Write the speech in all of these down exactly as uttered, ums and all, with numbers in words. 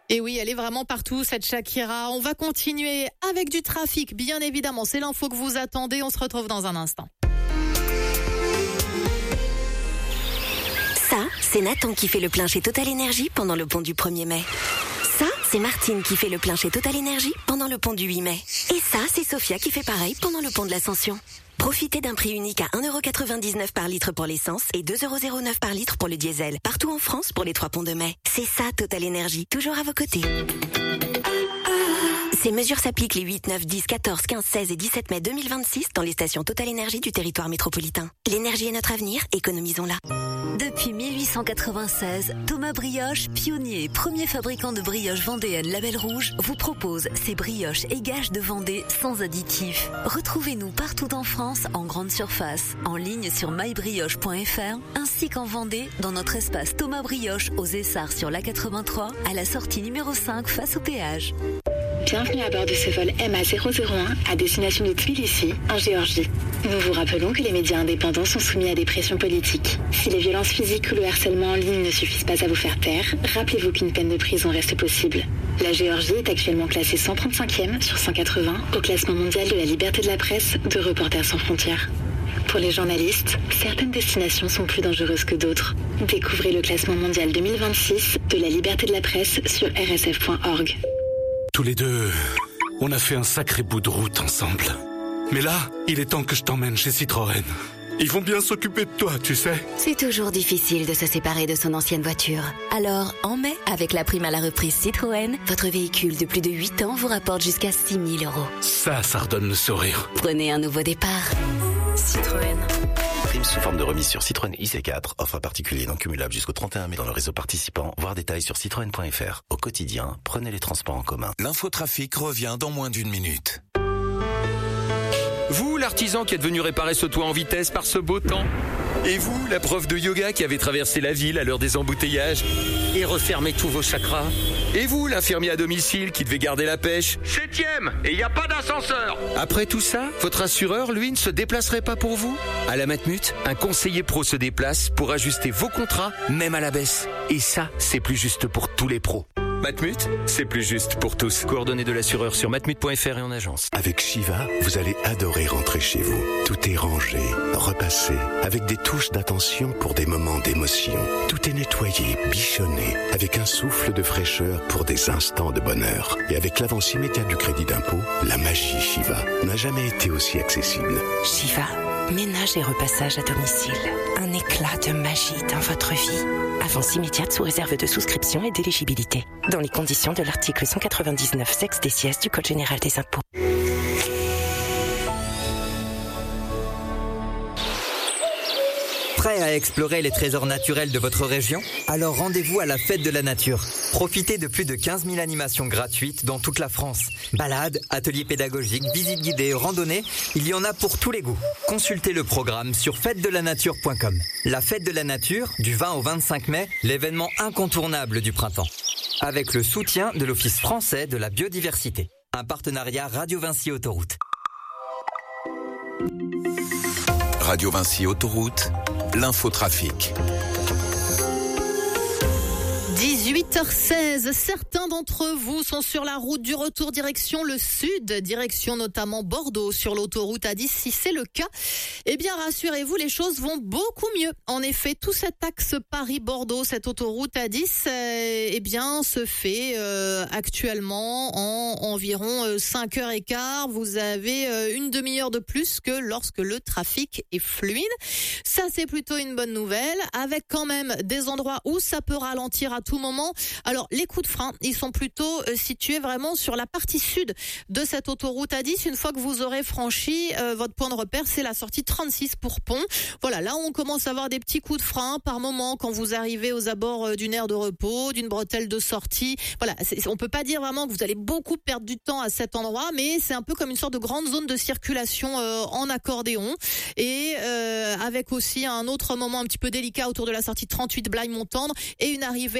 Et oui, elle est vraiment partout, cette Shakira. On va continuer avec du trafic, bien évidemment. C'est l'info que vous attendez. On se retrouve dans un instant. Ça, c'est Nathan qui fait le plein chez Total Énergie pendant le pont du premier mai. Ça, c'est Martine qui fait le plein chez Total Énergie pendant le pont du huit mai. Et ça, c'est Sophia qui fait pareil pendant le pont de l'Ascension. Profitez d'un prix unique à un euro quatre-vingt-dix-neuf par litre pour l'essence et deux euros zéro neuf par litre pour le diesel. Partout en France pour les trois ponts de mai. C'est ça, Total Énergie. Toujours à vos côtés. Ces mesures s'appliquent les huit, neuf, dix, quatorze, quinze, seize et dix-sept mai deux mille vingt-six dans les stations Total Énergie du territoire métropolitain. L'énergie est notre avenir, économisons-la. Depuis mille huit cent quatre-vingt-seize, Thomas Brioche, pionnier et premier fabricant de brioches vendéennes Label Rouge, vous propose ses brioches et gages de Vendée sans additifs. Retrouvez-nous partout en France en grande surface, en ligne sur my brioche point f r, ainsi qu'en Vendée dans notre espace Thomas Brioche aux Essarts sur l'A quatre-vingt-trois, à la sortie numéro cinq face au péage. Bienvenue à bord de ce vol M A zéro zéro un à destination de Tbilissi, en Géorgie. Nous vous rappelons que les médias indépendants sont soumis à des pressions politiques. Si les violences physiques ou le harcèlement en ligne ne suffisent pas à vous faire taire, rappelez-vous qu'une peine de prison reste possible. La Géorgie est actuellement classée cent trente-cinquième sur cent quatre-vingts au classement mondial de la liberté de la presse de Reporters sans frontières. Pour les journalistes, certaines destinations sont plus dangereuses que d'autres. Découvrez le classement mondial deux mille vingt-six de la liberté de la presse sur r s f point org. Tous les deux, on a fait un sacré bout de route ensemble. Mais là, il est temps que je t'emmène chez Citroën. Ils vont bien s'occuper de toi, tu sais. C'est toujours difficile de se séparer de son ancienne voiture. Alors, en mai, avec la prime à la reprise Citroën, votre véhicule de plus de huit ans vous rapporte jusqu'à six mille euros. Ça, ça redonne le sourire. Prenez un nouveau départ. Citroën. Prime sous forme de remise sur Citroën I C quatre, offre particulier non cumulable jusqu'au trente et un mai dans le réseau participant, voir détails sur citroën point f r. Au quotidien, prenez les transports en commun. L'infotrafic revient dans moins d'une minute. Vous, l'artisan qui est venu réparer ce toit en vitesse par ce beau temps. Et vous, la prof de yoga qui avait traversé la ville à l'heure des embouteillages et refermé tous vos chakras. Et vous, l'infirmier à domicile qui devait garder la pêche. Septième, et il n'y a pas d'ascenseur. Après tout ça, votre assureur, lui, ne se déplacerait pas pour vous. À la Matmut, un conseiller pro se déplace pour ajuster vos contrats, même à la baisse. Et ça, c'est plus juste pour tous les pros. Matmut, c'est plus juste pour tous. Coordonnées de l'assureur sur matmut point f r et en agence. Avec Shiva, vous allez adorer rentrer chez vous. Tout est rangé, repassé, avec des touches d'attention pour des moments d'émotion. Tout est nettoyé, bichonné, avec un souffle de fraîcheur pour des instants de bonheur. Et avec l'avance immédiate du crédit d'impôt, la magie Shiva n'a jamais été aussi accessible. Shiva, ménage et repassage à domicile. Un éclat de magie dans votre vie. Avance immédiate sous réserve de souscription et d'éligibilité. Dans les conditions de l'article cent quatre-vingt-dix-neuf sexe des sièges du Code général des impôts. Prêt à explorer les trésors naturels de votre région? Alors rendez-vous à la Fête de la Nature. Profitez de plus de quinze mille animations gratuites dans toute la France. Balades, ateliers pédagogiques, visites guidées, randonnées, il y en a pour tous les goûts. Consultez le programme sur fête de la nature point com. La Fête de la Nature, du vingt au vingt-cinq mai, l'événement incontournable du printemps. Avec le soutien de l'Office français de la biodiversité. Un partenariat Radio Vinci Autoroute. Radio Vinci Autoroute, l'infotrafic. dix-huit heures seize, certains d'entre vous sont sur la route du retour direction le sud, direction notamment Bordeaux sur l'autoroute A dix. Si c'est le cas, eh bien rassurez-vous, les choses vont beaucoup mieux. En effet, tout cet axe Paris-Bordeaux, cette autoroute A dix, euh, eh bien se fait euh, actuellement en environ euh, cinq heures quinze. Vous avez euh, une demi-heure de plus que lorsque le trafic est fluide. Ça, c'est plutôt une bonne nouvelle, avec quand même des endroits où ça peut ralentir à tout moment. Alors, les coups de frein, ils sont plutôt euh, situés vraiment sur la partie sud de cette autoroute A dix. Une fois que vous aurez franchi euh, votre point de repère, c'est la sortie trente-six pour Pont. Voilà, là, on commence à avoir des petits coups de frein par moment quand vous arrivez aux abords euh, d'une aire de repos, d'une bretelle de sortie. Voilà, c'est, on peut pas dire vraiment que vous allez beaucoup perdre du temps à cet endroit, mais c'est un peu comme une sorte de grande zone de circulation euh, en accordéon. Et euh, avec aussi un autre moment un petit peu délicat autour de la sortie trente-huit Blaye-Montendre et une arrivée à Bordeaux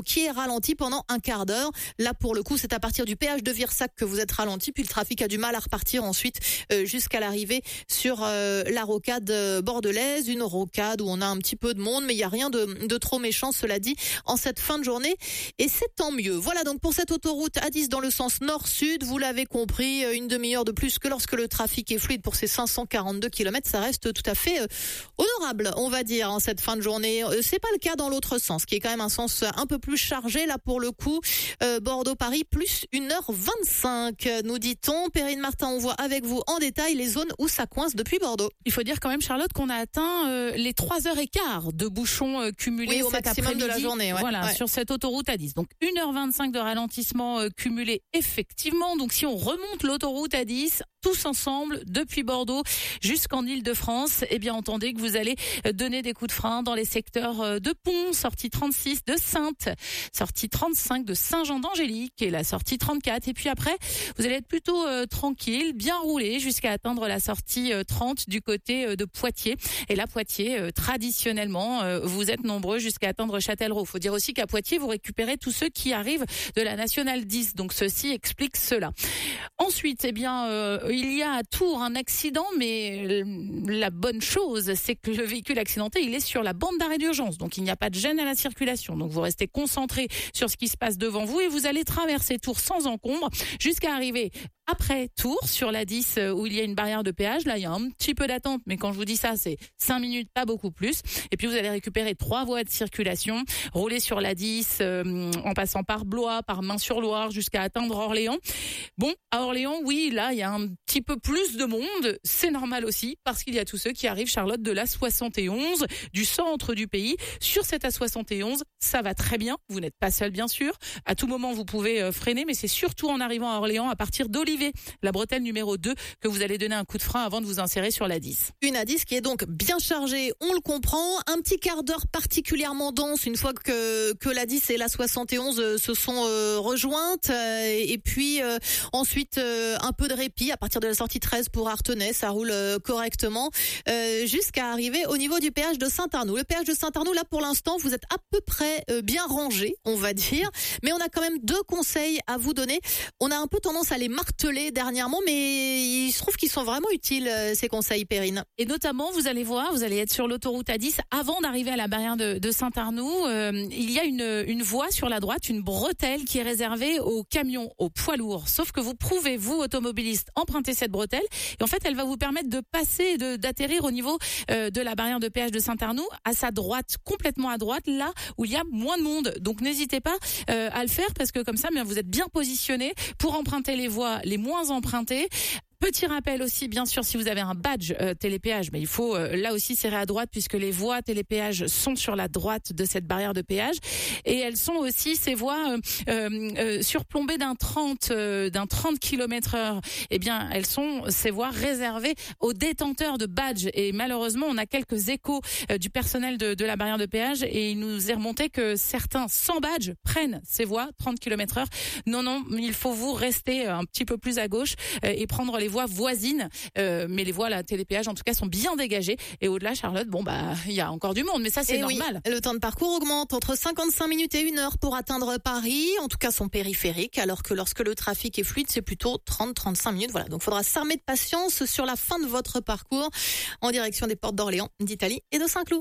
qui est ralenti pendant un quart d'heure. Là, pour le coup, c'est à partir du péage de Virsac que vous êtes ralenti, puis le trafic a du mal à repartir ensuite euh, jusqu'à l'arrivée sur euh, la rocade bordelaise, une rocade où on a un petit peu de monde, mais il n'y a rien de, de trop méchant, cela dit, en cette fin de journée, et c'est tant mieux. Voilà donc pour cette autoroute A dix dans le sens nord-sud, vous l'avez compris, une demi-heure de plus que lorsque le trafic est fluide pour ces cinq cent quarante-deux kilomètres, ça reste tout à fait euh, honorable, on va dire, en cette fin de journée. Euh, c'est pas le cas dans l'autre sens, qui est quand même un sens un peu plus chargé, là pour le coup, euh, Bordeaux-Paris, plus une heure vingt-cinq, nous dit-on. Perrine Martin, on voit avec vous en détail les zones où ça coince depuis Bordeaux. Il faut dire quand même, Charlotte, qu'on a atteint euh, les trois heures quinze de bouchons euh, cumulés oui, au cet maximum après-midi. De la journée. Ouais, voilà, ouais. Sur cette autoroute A dix. Donc une heure vingt-cinq de ralentissement euh, cumulé, effectivement. Donc si on remonte l'autoroute A dix, tous ensemble, depuis Bordeaux jusqu'en Île-de-France, eh bien entendez que vous allez donner des coups de frein dans les secteurs de Pont, sortie trente-six de Saintes, sortie trente-cinq de Saint-Jean-d'Angélique et la sortie trente-quatre. Et puis après, vous allez être plutôt euh, tranquille, bien roulé jusqu'à atteindre la sortie euh, trente du côté euh, de Poitiers. Et là, Poitiers, euh, traditionnellement, euh, vous êtes nombreux jusqu'à atteindre Châtellerault. Il faut dire aussi qu'à Poitiers, vous récupérez tous ceux qui arrivent de la Nationale dix. Donc ceci explique cela. Ensuite, eh bien, euh, il y a à Tours un accident, mais la bonne chose, c'est que le véhicule accidenté, il est sur la bande d'arrêt d'urgence. Donc il n'y a pas de gêne à la circulation. Donc vous restez concentré sur ce qui se passe devant vous et vous allez traverser Tours sans encombre jusqu'à arriver après Tours sur la dix où il y a une barrière de péage. Là, il y a un petit peu d'attente, mais quand je vous dis ça, c'est cinq minutes, pas beaucoup plus. Et puis vous allez récupérer trois voies de circulation, rouler sur la dix euh, en passant par Blois, par Main-sur-Loire jusqu'à atteindre Orléans. Bon, à Orléans, oui, là, il y a un petit peu plus de monde. C'est normal aussi parce qu'il y a tous ceux qui arrivent, Charlotte, de l'A soixante et onze, du centre du pays. Sur cette A soixante et onze, ça va très bien. Vous n'êtes pas seul, bien sûr. À tout moment, vous pouvez euh, freiner, mais c'est surtout en arrivant à Orléans, à partir d'Olivet, la bretelle numéro deux, que vous allez donner un coup de frein avant de vous insérer sur la dix. Une A dix qui est donc bien chargée, on le comprend. Un petit quart d'heure particulièrement dense une fois que, que la dix et la soixante et onze se sont euh, rejointes. Euh, et puis euh, ensuite, euh, un peu de répit à partir de la sortie treize pour Artenay, ça roule euh, correctement euh, jusqu'à arriver au niveau du péage de Saint-Arnoux. Le péage de Saint-Arnoux, là pour l'instant, vous êtes à peu près euh, bien rangé, on va dire. Mais on a quand même deux conseils à vous donner. On a un peu tendance à les marteler dernièrement, mais il se trouve qu'ils sont vraiment utiles, ces conseils, Perrine. Et notamment, vous allez voir, vous allez être sur l'autoroute A dix, avant d'arriver à la barrière de, de Saint-Arnoux, euh, il y a une, une voie sur la droite, une bretelle qui est réservée aux camions, aux poids lourds. Sauf que vous pouvez, vous, automobilistes, emprunter cette bretelle, et en fait, elle va vous permettre de passer et de, d'atterrir au niveau euh, de la barrière de péage de Saint-Arnoux, à sa droite, complètement à droite, là où il y a moins de monde. Donc n'hésitez pas euh, à le faire, parce que comme ça, bien, vous êtes bien positionné pour emprunter les voies les moins empruntées. Petit rappel aussi, bien sûr, si vous avez un badge euh, télépéage, mais il faut euh, là aussi serrer à droite puisque les voies télépéage sont sur la droite de cette barrière de péage et elles sont aussi ces voies euh, euh, surplombées d'un trente euh, d'un trente kilomètres heure. Eh bien, elles sont ces voies réservées aux détenteurs de badge et malheureusement, on a quelques échos euh, du personnel de, de la barrière de péage et il nous est remonté que certains sans badge prennent ces voies trente kilomètres heure. Non, non, il faut vous rester un petit peu plus à gauche euh, et prendre les voies voisines, euh, mais les voies la télépéage en tout cas sont bien dégagées et au-delà, Charlotte, bon bah il y a encore du monde, mais ça c'est et normal. Oui, le temps de parcours augmente entre cinquante-cinq minutes et une heure pour atteindre Paris, en tout cas son périphérique, alors que lorsque le trafic est fluide, c'est plutôt trente à trente-cinq minutes. Voilà, donc il faudra s'armer de patience sur la fin de votre parcours en direction des portes d'Orléans, d'Italie et de Saint-Cloud.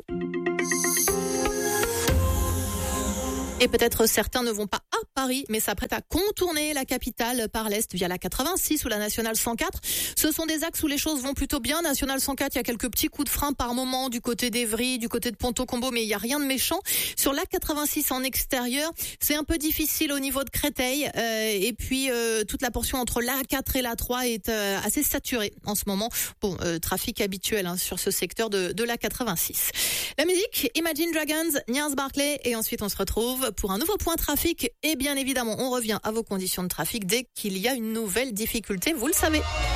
Et peut-être certains ne vont pas à Paris, mais s'apprêtent à contourner la capitale par l'Est via la quatre-vingt-six ou la Nationale cent quatre. Ce sont des axes où les choses vont plutôt bien. Nationale cent quatre, il y a quelques petits coups de frein par moment du côté d'Evry, du côté de Ponto-Combo, mais il n'y a rien de méchant. Sur la quatre-vingt-six en extérieur, c'est un peu difficile au niveau de Créteil. Euh, et puis, euh, toute la portion entre l'A quatre et l'A trois est euh, assez saturée en ce moment. Bon, euh, trafic habituel hein, sur ce secteur de, de la quatre-vingt-six. La musique, Imagine Dragons, Gnarls Barclay, et ensuite on se retrouve pour un nouveau point trafic. Et bien évidemment, on revient à vos conditions de trafic dès qu'il y a une nouvelle difficulté, vous le savez.